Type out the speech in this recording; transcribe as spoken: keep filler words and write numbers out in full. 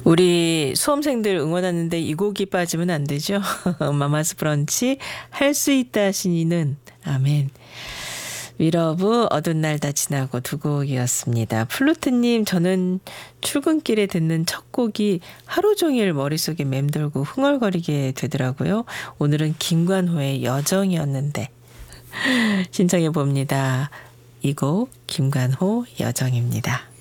우리 수험생들 응원하는데 이 곡이 빠지면 안 되죠. 마마스 브런치 할 수 있다 신이는 아멘. 위러브 어두운 날 다 지나고 두 곡이었습니다. 플루트님, 저는 출근길에 듣는 첫 곡이 하루 종일 머릿속에 맴돌고 흥얼거리게 되더라고요. 오늘은 김관호의 여정이었는데 신청해 봅니다. 이 곡 김관호 여정입니다.